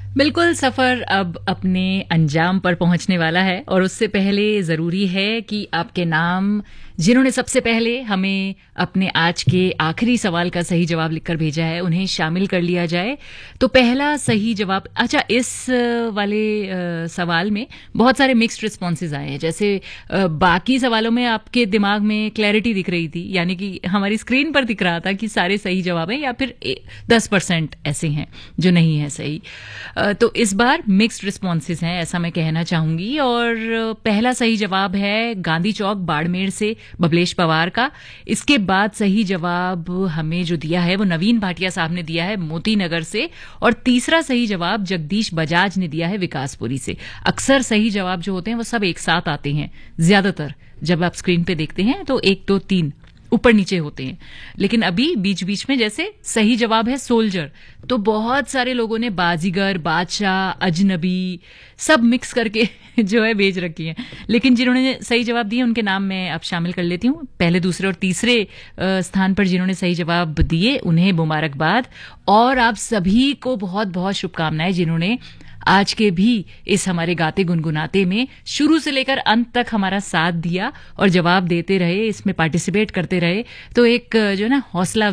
बिल्कुल, सफ़र अब अपने अंजाम पर पहुंचने वाला है और उससे पहले ज़रूरी है कि आपके नाम जिन्होंने सबसे पहले हमें अपने आज के आखिरी सवाल का सही जवाब लिखकर भेजा है, उन्हें शामिल कर लिया जाए। तो पहला सही जवाब अच्छा इस वाले सवाल में बहुत सारे मिक्स्ड रिस्पॉन्सेज आए हैं। जैसे बाकी सवालों में आपके दिमाग में क्लैरिटी दिख रही थी, यानी कि हमारी स्क्रीन पर दिख रहा था कि सारे सही जवाब हैं या फिर 10% ऐसे हैं जो नहीं है सही। तो इस बार मिक्स्ड रिस्पॉन्सेज हैं, ऐसा मैं कहना चाहूंगी। और पहला सही जवाब है गांधी चौक बाड़मेर से बबलेश पवार का। इसके बाद सही जवाब हमें जो दिया है वो नवीन भाटिया साहब ने दिया है मोती नगर से। और तीसरा सही जवाब जगदीश बजाज ने दिया है विकासपुरी से। अक्सर सही जवाब जो होते हैं वो सब एक साथ आते हैं, ज्यादातर जब आप स्क्रीन पे देखते हैं तो 1 2 3 ऊपर नीचे होते हैं। लेकिन अभी बीच बीच में जैसे सही जवाब है सोल्जर, तो बहुत सारे लोगों ने बाजीगर, बादशाह, अजनबी सब मिक्स करके जो है भेज रखी हैं। लेकिन जिन्होंने सही जवाब दिए उनके नाम मैं अब शामिल कर लेती हूँ। पहले, दूसरे और तीसरे स्थान पर जिन्होंने सही जवाब दिए उन्हें मुबारकबाद। और आप सभी को बहुत बहुत शुभकामनाएं जिन्होंने आज के भी इस हमारे गाते गुनगुनाते में शुरू से लेकर अंत तक हमारा साथ दिया और जवाब देते रहे, इसमें पार्टिसिपेट करते रहे। तो एक जो है ना हौसला